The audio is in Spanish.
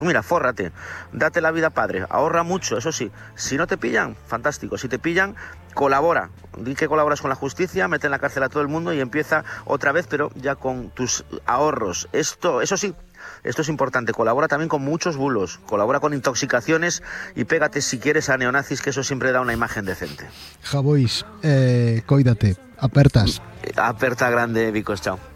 Mira, fórrate, date la vida padre, ahorra mucho, eso sí. Si no te pillan, fantástico. Si te pillan, colabora. Di que colaboras con la justicia, mete en la cárcel a todo el mundo y empieza otra vez, pero ya con tus ahorros. Eso sí, esto es importante. Colabora también con muchos bulos, colabora con intoxicaciones y pégate si quieres a neonazis, que eso siempre da una imagen decente. Javois, cóidate, apertas. Aperta grande, Vicos, chao.